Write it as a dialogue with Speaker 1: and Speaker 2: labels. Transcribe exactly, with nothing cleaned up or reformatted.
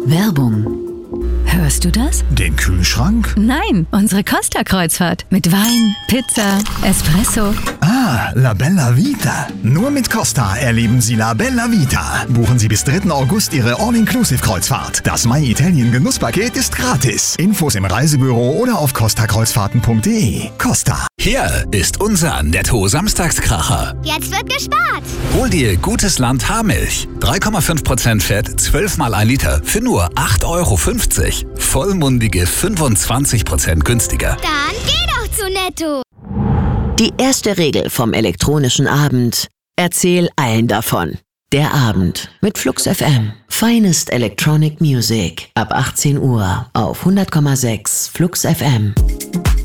Speaker 1: Werbung. Hörst du das?
Speaker 2: Den Kühlschrank?
Speaker 1: Nein, unsere Costa-Kreuzfahrt. Mit Wein, Pizza, Espresso.
Speaker 2: Ah, La Bella Vita. Nur mit Costa erleben Sie La Bella Vita. Buchen Sie bis dritten August Ihre All-Inclusive-Kreuzfahrt. Das My Italien Genusspaket ist gratis. Infos im Reisebüro oder auf costa kreuzfahrten punkt de. Costa.
Speaker 3: Hier ist unser Netto-Samstagskracher.
Speaker 4: Jetzt wird gespart.
Speaker 3: Hol dir Gutes Land Haarmilch. drei Komma fünf Prozent Fett, zwölf mal ein Liter für nur acht Euro fünfzig. Vollmundige fünfundzwanzig Prozent günstiger.
Speaker 4: Dann geh doch zu Netto.
Speaker 5: Die erste Regel vom elektronischen Abend. Erzähl allen davon. Der Abend mit Flux F M. Finest Electronic Music. Ab achtzehn Uhr auf hundert Komma sechs Flux F M.